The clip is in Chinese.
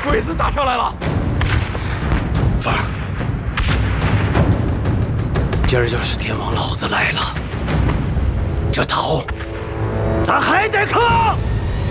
鬼子打上来了！ 凤儿，今儿就是天王老子来了，这头咱还得磕！